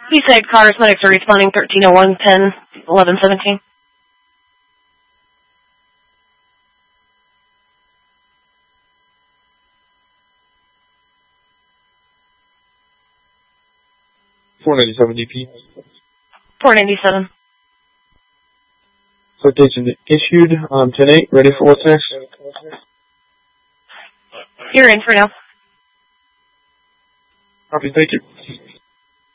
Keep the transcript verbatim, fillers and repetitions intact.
He said Connors Medics are responding thirteen oh one, ten, eleven, seventeen. four ninety-seven D P. four ninety-seven. Citation issued on ten eight. Ready for what's next? You're in for now. Copy, thank you.